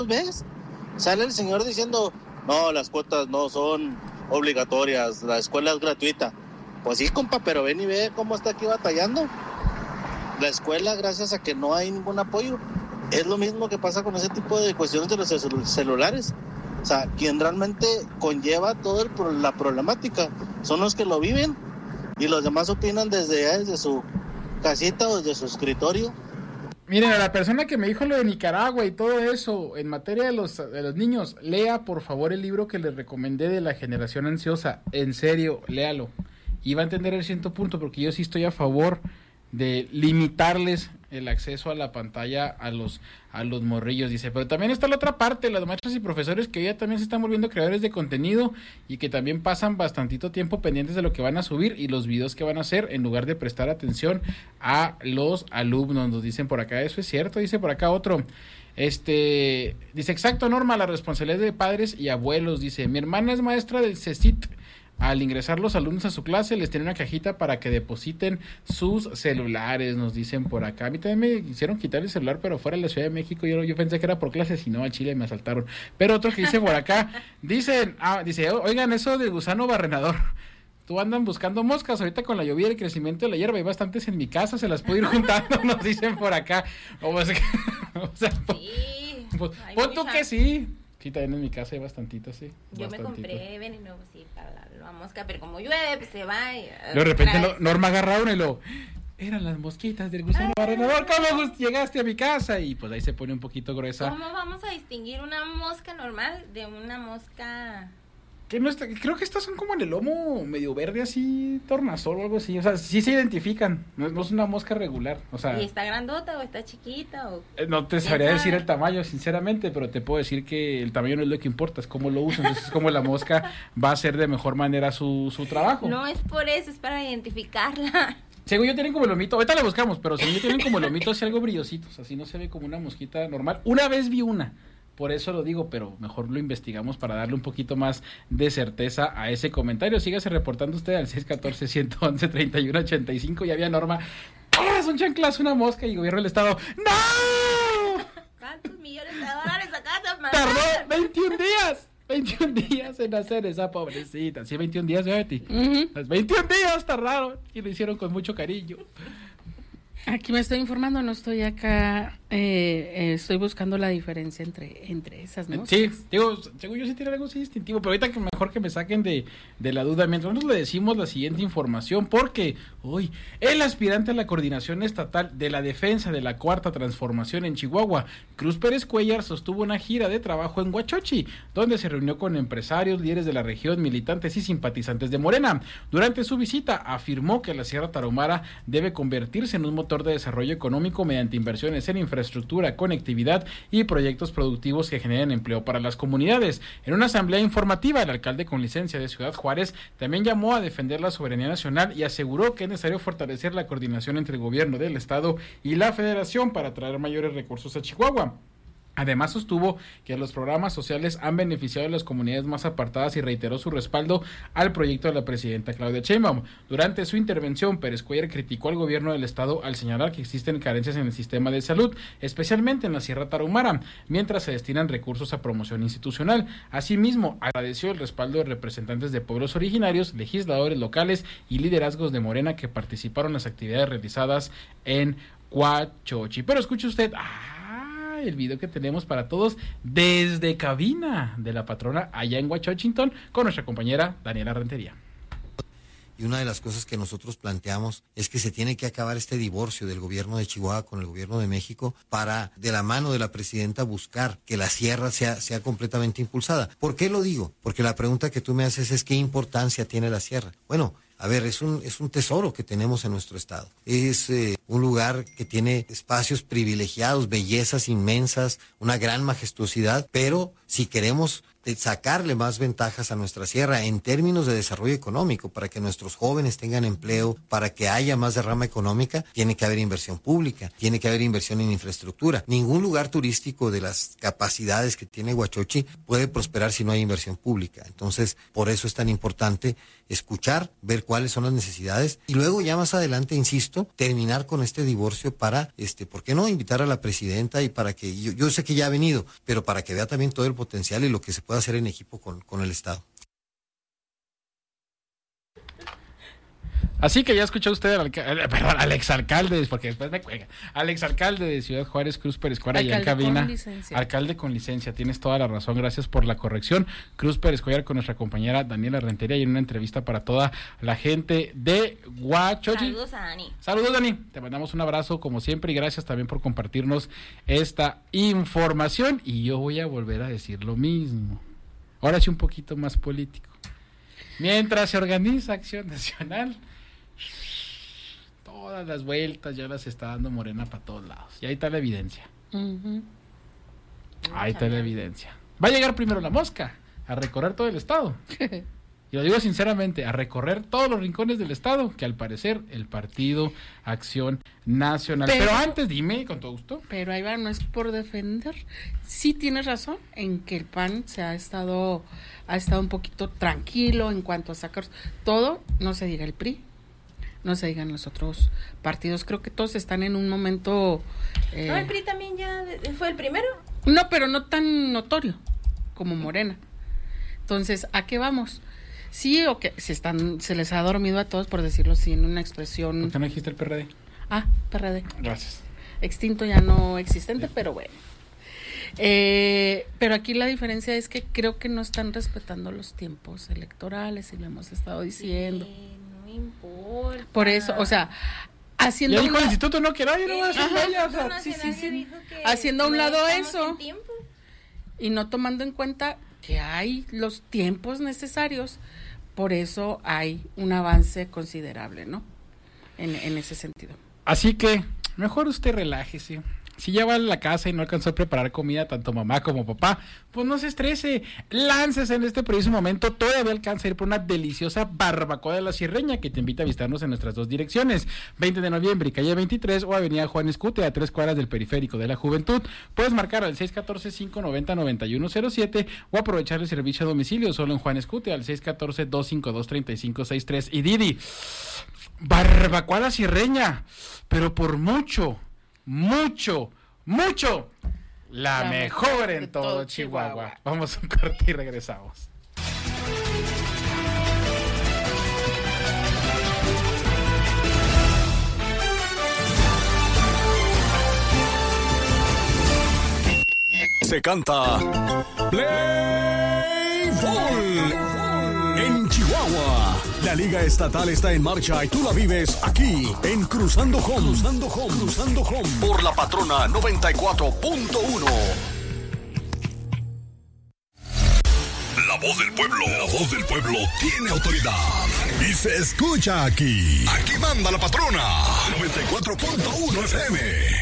ves? Sale el señor diciendo, no, las cuotas no son obligatorias, la escuela es gratuita. Pues sí, compa, pero ven y ve cómo está aquí batallando. La escuela, gracias a que no hay ningún apoyo, es lo mismo que pasa con ese tipo de cuestiones de los celulares. O sea, quien realmente conlleva toda la problemática son los que lo viven y los demás opinan desde su casita o desde su escritorio. Miren, a la persona que me dijo lo de Nicaragua y todo eso, en materia de los niños, lea por favor el libro que les recomendé de La Generación Ansiosa. En serio, léalo. Y va a entender el 100 punto, porque yo sí estoy a favor de limitarles el acceso a la pantalla a los morrillos, dice. Pero también está la otra parte, las maestras y profesores que ya también se están volviendo creadores de contenido y que también pasan bastantito tiempo pendientes de lo que van a subir y los videos que van a hacer en lugar de prestar atención a los alumnos, nos dicen por acá. Eso es cierto, dice por acá otro. Dice, exacto, Norma, la responsabilidad de padres y abuelos, dice. Mi hermana es maestra del CECIT. Al ingresar los alumnos a su clase, les tiene una cajita para que depositen sus celulares, nos dicen por acá. A mí también me hicieron quitar el celular, pero fuera de la Ciudad de México. Yo pensé que era por clases, y no, a Chile me asaltaron. Pero otro que dice por acá, dice, oigan, eso del gusano barrenador. Tú andan buscando moscas, ahorita con la lluvia y el crecimiento de la hierba, hay bastantes en mi casa, se las puedo ir juntando, nos dicen por acá. O sea, sí. Pon tú que sí. Sí, también en mi casa hay bastantitas, sí. Yo me compré veneno, sí, para la mosca, pero como llueve, pues se va. De repente Norma agarra una y eran las mosquitas del gusano barrenador. ¿Cómo llegaste a mi casa? Y pues ahí se pone un poquito gruesa. ¿Cómo vamos a distinguir una mosca normal de una mosca? Que no está, creo que estas son como en el lomo medio verde, así, tornasol o algo así. O sea, sí se identifican. No es una mosca regular. O sea, ¿y está grandota o está chiquita? No te sabría decir el tamaño, sinceramente, pero te puedo decir que el tamaño no es lo que importa, es cómo lo usan. Entonces, es como la mosca va a hacer de mejor manera su trabajo. No es por eso, es para identificarla. Según yo tienen como el lomito, ahorita la buscamos, pero según yo tienen como el lomito así algo brillosito. O sea, así no se ve como una mosquita normal. Una vez vi una. Por eso lo digo, pero mejor lo investigamos para darle un poquito más de certeza a ese comentario. Sígase reportando usted al 614-111-3185. Ya había Norma. ¡Ah, son chanclas, una mosca! Y gobierno del estado. ¡No! ¿Cuántos millones de dólares acabas de mandar? Tardó 21 días. 21 días en hacer esa pobrecita. Sí, 21 días, Betty. Los 21 días tardaron y lo hicieron con mucho cariño. Aquí me estoy informando, no estoy acá, estoy buscando la diferencia entre esas, ¿no? Sí, digo, según yo sí tiene algo así distintivo, pero ahorita que mejor que me saquen de la duda, mientras nosotros le decimos la siguiente información, porque hoy el aspirante a la coordinación estatal de la defensa de la Cuarta Transformación en Chihuahua, Cruz Pérez Cuellar, sostuvo una gira de trabajo en Huachochi, donde se reunió con empresarios, líderes de la región, militantes y simpatizantes de Morena. Durante su visita afirmó que la Sierra Tarahumara debe convertirse en un motor de desarrollo económico mediante inversiones en infraestructura, conectividad y proyectos productivos que generen empleo para las comunidades. En una asamblea informativa, el alcalde con licencia de Ciudad Juárez también llamó a defender la soberanía nacional y aseguró que es necesario fortalecer la coordinación entre el gobierno del estado y la federación para traer mayores recursos a Chihuahua. Además sostuvo que los programas sociales han beneficiado a las comunidades más apartadas y reiteró su respaldo al proyecto de la presidenta Claudia Sheinbaum. Durante su intervención, Pérez Cuellar criticó al gobierno del estado al señalar que existen carencias en el sistema de salud, especialmente en la Sierra Tarahumara, mientras se destinan recursos a promoción institucional. Asimismo, agradeció el respaldo de representantes de pueblos originarios, legisladores locales y liderazgos de Morena que participaron en las actividades realizadas en Huachochi. Pero escuche usted, el video que tenemos para todos desde cabina de la patrona allá en Huachochington con nuestra compañera Daniela Rentería. Y una de las cosas que nosotros planteamos es que se tiene que acabar este divorcio del gobierno de Chihuahua con el gobierno de México para, de la mano de la presidenta, buscar que la sierra sea completamente impulsada. ¿Por qué lo digo? Porque la pregunta que tú me haces es ¿qué importancia tiene la sierra? Bueno, a ver, es un tesoro que tenemos en nuestro estado. Es un lugar que tiene espacios privilegiados, bellezas inmensas, una gran majestuosidad, pero si queremos sacarle más ventajas a nuestra sierra en términos de desarrollo económico, para que nuestros jóvenes tengan empleo, para que haya más derrama económica, tiene que haber inversión pública, tiene que haber inversión en infraestructura. Ningún lugar turístico de las capacidades que tiene Huachochi puede prosperar si no hay inversión pública. Entonces, por eso es tan importante escuchar, ver cuáles son las necesidades y luego ya más adelante, insisto, terminar con este divorcio para, ¿por qué no invitar a la presidenta y para que, yo sé que ya ha venido, pero para que vea también todo el potencial y lo que se puede hacer en equipo con el Estado? Así que ya escuchó usted al exalcalde, porque después me cuelga, al exalcalde de Ciudad Juárez, Cruz Pérez Cuellar, allá en cabina. Alcalde con licencia, tienes toda la razón, gracias por la corrección. Cruz Pérez Cuellar con nuestra compañera Daniela Rentería y en una entrevista para toda la gente de Huachochi. Saludos a Dani. Saludos, Dani, te mandamos un abrazo como siempre y gracias también por compartirnos esta información. Y yo voy a volver a decir lo mismo, ahora sí un poquito más político. Mientras se organiza Acción Nacional, todas las vueltas ya las está dando Morena para todos lados. Y ahí está la evidencia. Uh-huh. Ahí está la evidencia. Va a llegar primero la mosca a recorrer todo el estado. Y lo digo sinceramente, a recorrer todos los rincones del estado, que al parecer el Partido Acción Nacional. Pero antes, dime, con todo gusto. Pero ahí va, no es por defender. Sí tienes razón en que el PAN ha estado un poquito tranquilo en cuanto a sacar todo, no se diga el PRI. No se digan los otros partidos, creo que todos están en un momento... ¿No, el PRI también ya fue el primero? No, pero no tan notorio como Morena. Entonces, ¿a qué vamos? Sí, o que se les ha dormido a todos, por decirlo así, en una expresión... ¿Por qué no dijiste el PRD? PRD. Gracias. Extinto, ya no existente, sí. Pero bueno. Pero aquí la diferencia es que creo que no están respetando los tiempos electorales y lo hemos estado diciendo. Sí. Importa. Por eso, o sea, haciendo el instituto no quiere, no vas a sí. Haciendo a un lado eso y no tomando en cuenta que hay los tiempos necesarios, por eso hay un avance considerable, ¿no? En ese sentido. Así que mejor usted relájese. Si ya va a la casa y no alcanzó a preparar comida, tanto mamá como papá, pues no se estrese, láncese en este preciso momento, todavía alcanza a ir por una deliciosa barbacoa de la Sierreña que te invita a visitarnos en nuestras dos direcciones, 20 de noviembre, calle 23 o avenida Juan Escute, a 3 cuadras del Periférico de la Juventud. Puedes marcar al 614-590-9107 o aprovechar el servicio a domicilio solo en Juan Escute al 614-252-3563. Y Didi, barbacoa de la Sierreña, pero por mucho, la mejor en todo Chihuahua. Vamos a un corte y regresamos. Se canta Play Ball en Chihuahua. La Liga Estatal está en marcha y tú la vives aquí en Cruzando Home por La Patrona 94.1. La voz del pueblo tiene autoridad y se escucha aquí. Aquí manda La Patrona 94.1 FM.